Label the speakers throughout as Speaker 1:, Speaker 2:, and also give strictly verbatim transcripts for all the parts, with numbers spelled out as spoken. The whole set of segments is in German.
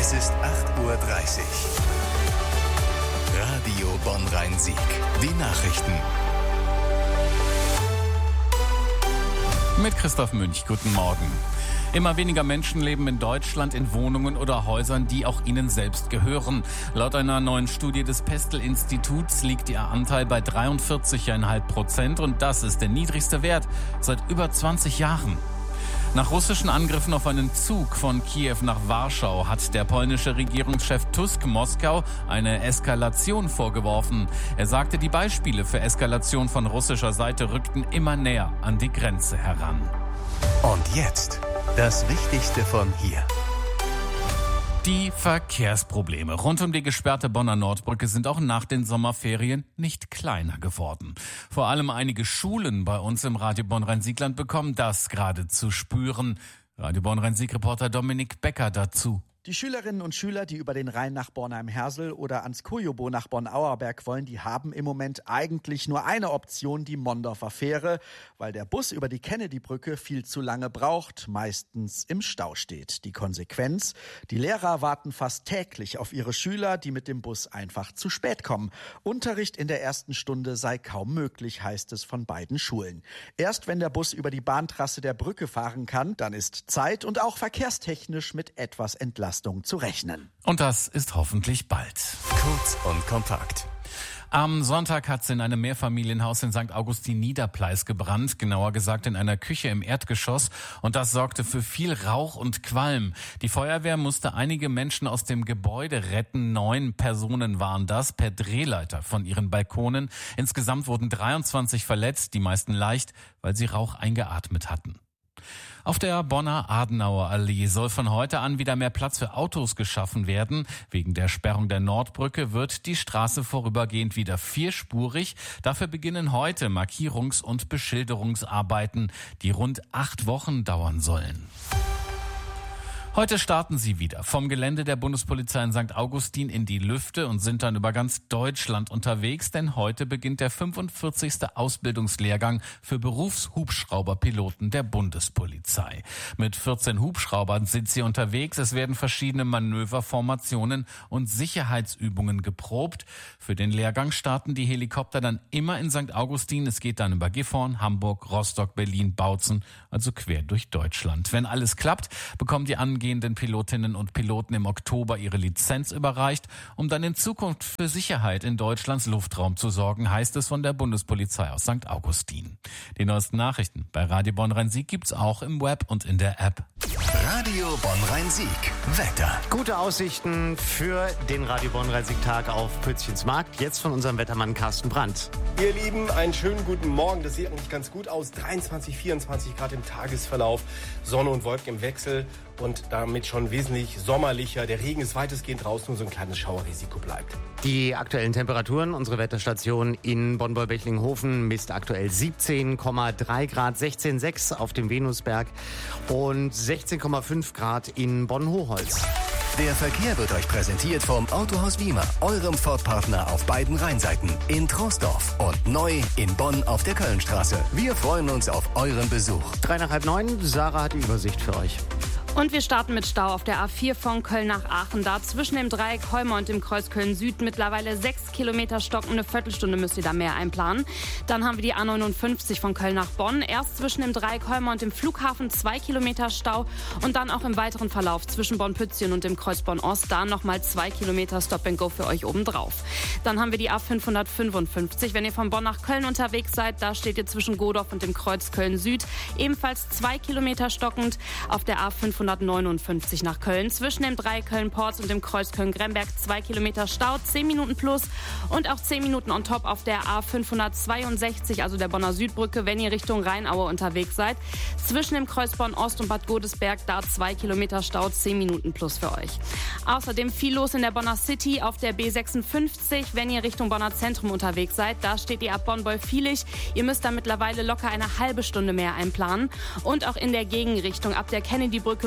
Speaker 1: Es ist acht Uhr dreißig. Radio Bonn-Rhein-Sieg. Die Nachrichten.
Speaker 2: Mit Christoph Münch, guten Morgen. Immer weniger Menschen leben in Deutschland in Wohnungen oder Häusern, die auch ihnen selbst gehören. Laut einer neuen Studie des Pestel-Instituts liegt ihr Anteil bei dreiundvierzig Komma fünf Prozent und das ist der niedrigste Wert seit über zwanzig Jahren. Nach russischen Angriffen auf einen Zug von Kiew nach Warschau hat der polnische Regierungschef Tusk Moskau eine Eskalation vorgeworfen. Er sagte, die Beispiele für Eskalation von russischer Seite rückten immer näher an die Grenze heran.
Speaker 1: Und jetzt das Wichtigste von hier.
Speaker 2: Die Verkehrsprobleme rund um die gesperrte Bonner Nordbrücke sind auch nach den Sommerferien nicht kleiner geworden. Vor allem einige Schulen bei uns im Radio Bonn-Rhein-Siegland bekommen das gerade zu spüren. Radio Bonn-Rhein-Sieg-Reporter Dominik Becker dazu.
Speaker 3: Die Schülerinnen und Schüler, die über den Rhein nach Bornheim-Hersel oder ans Kujobo nach Bonn-Auerberg wollen, die haben im Moment eigentlich nur eine Option, die Mondorfer Fähre, weil der Bus über die Kennedy-Brücke viel zu lange braucht, meistens im Stau steht. Die Konsequenz? Die Lehrer warten fast täglich auf ihre Schüler, die mit dem Bus einfach zu spät kommen. Unterricht in der ersten Stunde sei kaum möglich, heißt es von beiden Schulen. Erst wenn der Bus über die Bahntrasse der Brücke fahren kann, dann ist zeit- und auch verkehrstechnisch mit etwas Entlastung zu rechnen.
Speaker 2: Und das ist hoffentlich bald.
Speaker 1: Kurz und kompakt.
Speaker 2: Am Sonntag hat es in einem Mehrfamilienhaus in Sankt Augustin Niederpleis gebrannt, genauer gesagt in einer Küche im Erdgeschoss. Und das sorgte für viel Rauch und Qualm. Die Feuerwehr musste einige Menschen aus dem Gebäude retten. Neun Personen waren das, per Drehleiter von ihren Balkonen. Insgesamt wurden dreiundzwanzig verletzt, die meisten leicht, weil sie Rauch eingeatmet hatten. Auf der Bonner Adenauer Allee soll von heute an wieder mehr Platz für Autos geschaffen werden. Wegen der Sperrung der Nordbrücke wird die Straße vorübergehend wieder vierspurig. Dafür beginnen heute Markierungs- und Beschilderungsarbeiten, die rund acht Wochen dauern sollen. Heute starten sie wieder vom Gelände der Bundespolizei in Sankt Augustin in die Lüfte und sind dann über ganz Deutschland unterwegs, denn heute beginnt der fünfundvierzigste Ausbildungslehrgang für Berufshubschrauberpiloten der Bundespolizei. Mit vierzehn Hubschraubern sind sie unterwegs. Es werden verschiedene Manöverformationen und Sicherheitsübungen geprobt. Für den Lehrgang starten die Helikopter dann immer in Sankt Augustin. Es geht dann über Gifhorn, Hamburg, Rostock, Berlin, Bautzen, also quer durch Deutschland. Wenn alles klappt, bekommen die angehenden Pilotinnen und Piloten im Oktober ihre Lizenz überreicht, um dann in Zukunft für Sicherheit in Deutschlands Luftraum zu sorgen, heißt es von der Bundespolizei aus Sankt Augustin. Die neuesten Nachrichten bei Radio Bonn-Rhein-Sieg gibt's auch im Web und in der App.
Speaker 1: Radio Bonn-Rhein-Sieg. Wetter.
Speaker 4: Gute Aussichten für den Radio Bonn-Rhein-Sieg-Tag auf Pützchens Markt. Jetzt von unserem Wettermann Carsten Brandt.
Speaker 5: Ihr Lieben, einen schönen guten Morgen. Das sieht eigentlich ganz gut aus. dreiundzwanzig, vierundzwanzig Grad im Tagesverlauf. Sonne und Wolken im Wechsel und damit schon wesentlich sommerlicher. Der Regen ist weitestgehend raus, nur so ein kleines Schauerrisiko bleibt.
Speaker 4: Die aktuellen Temperaturen, unsere Wetterstation in Bonn-Beichlinghofen misst aktuell siebzehn Komma drei Grad, sechzehn Komma sechs auf dem Venusberg und sechzehn Komma fünf Grad in Bonn-Hochholz.
Speaker 1: Der Verkehr wird euch präsentiert vom Autohaus Wiemer, eurem Ford-Partner auf beiden Rheinseiten, in Troisdorf und neu in Bonn auf der Kölnstraße. Wir freuen uns auf euren Besuch.
Speaker 4: Drei nach halb neun, Sarah hat die Übersicht für euch.
Speaker 6: Und wir starten mit Stau auf der A vier von Köln nach Aachen. Da zwischen dem Dreieck Holmer und dem Kreuz Köln-Süd mittlerweile sechs Kilometer Stock. Eine Viertelstunde müsst ihr da mehr einplanen. Dann haben wir die A neunundfünfzig von Köln nach Bonn. Erst zwischen dem Dreieck Holmer und dem Flughafen zwei Kilometer Stau. Und dann auch im weiteren Verlauf zwischen Bonn-Pützchen und dem Kreuz Bonn-Ost. Da nochmal zwei Kilometer Stop and Go für euch obendrauf. Dann haben wir die A fünfhundertfünfundfünfzig. Wenn ihr von Bonn nach Köln unterwegs seid, da steht ihr zwischen Godorf und dem Kreuz Köln-Süd. Ebenfalls zwei Kilometer stockend. Auf der A fünfhundertneunundfünfzig nach Köln. Zwischen dem Dreieck Köln-Porz und dem Kreuz Köln-Gremberg zwei Kilometer Stau, zehn Minuten plus. Und auch zehn Minuten on top auf der A fünfhundertzweiundsechzig, also der Bonner Südbrücke, wenn ihr Richtung Rheinaue unterwegs seid. Zwischen dem Kreuz Bonn-Ost und Bad Godesberg, da zwei Kilometer Stau, zehn Minuten plus für euch. Außerdem viel los in der Bonner City auf der B sechsundfünfzig, wenn ihr Richtung Bonner Zentrum unterwegs seid. Da steht ihr ab Bonn-Wolfvierlich. Ihr müsst da mittlerweile locker eine halbe Stunde mehr einplanen. Und auch in der Gegenrichtung ab der Kennedy-Brücke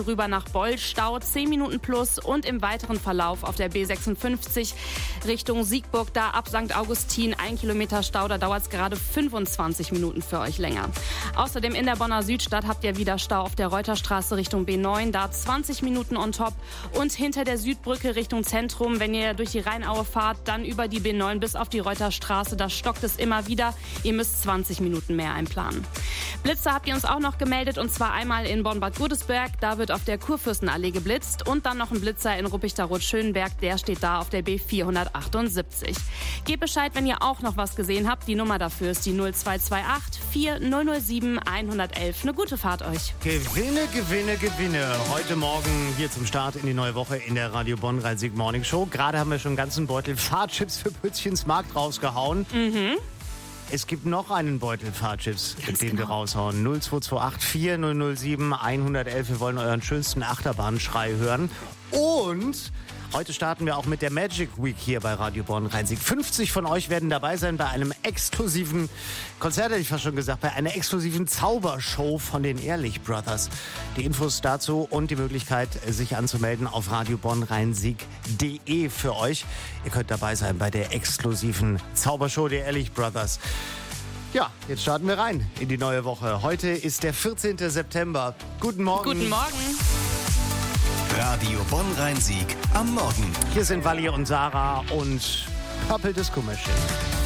Speaker 6: Brücke rüber nach Boll Stau zehn Minuten plus und im weiteren Verlauf auf der B sechsundfünfzig Richtung Siegburg, da ab Sankt Augustin ein Kilometer Stau, da dauert es gerade fünfundzwanzig Minuten für euch länger. Außerdem in der Bonner Südstadt habt ihr wieder Stau auf der Reuterstraße Richtung B neun, da zwanzig Minuten on top und hinter der Südbrücke Richtung Zentrum, wenn ihr durch die Rheinaue fahrt, dann über die B neun bis auf die Reuterstraße, da stockt es immer wieder, ihr müsst zwanzig Minuten mehr einplanen. Blitze habt ihr uns auch noch gemeldet und zwar einmal in Bonn-Bad Godesberg, da wird auf der Kurfürstenallee geblitzt und dann noch ein Blitzer in Ruppichterrot-Schönberg, der steht da auf der B vierhundertachtundsiebzig. Gebt Bescheid, wenn ihr auch noch was gesehen habt, die Nummer dafür ist die null zwei zwei acht vier null null sieben eins eins eins. Eine gute Fahrt euch.
Speaker 4: Gewinne, Gewinne, Gewinne. Heute Morgen hier zum Start in die neue Woche in der Radio Bonn Rhein-Sieg Morning Show. Gerade haben wir schon einen ganzen Beutel Fahrchips für Pützchens Markt rausgehauen.
Speaker 6: Mhm.
Speaker 4: Es gibt noch einen Beutel Fahrchips, den
Speaker 6: genau.
Speaker 4: wir raushauen. null zwei zwei acht vier null null sieben eins eins eins. Wir wollen euren schönsten Achterbahnschrei hören. Und heute starten wir auch mit der Magic Week hier bei Radio Bonn Rhein-Sieg. fünfzig von euch werden dabei sein bei einem exklusiven Konzert, hätte ich fast schon gesagt, bei einer exklusiven Zaubershow von den Ehrlich Brothers. Die Infos dazu und die Möglichkeit, sich anzumelden auf radio bonn rhein-sieg punkt de für euch. Ihr könnt dabei sein bei der exklusiven Zaubershow der Ehrlich Brothers. Ja, jetzt starten wir rein in die neue Woche. Heute ist der vierzehnten September. Guten Morgen.
Speaker 6: Guten Morgen.
Speaker 1: Radio Bonn Rhein-Sieg am Morgen.
Speaker 4: Hier sind Wally und Sarah und Purple Disco Machine.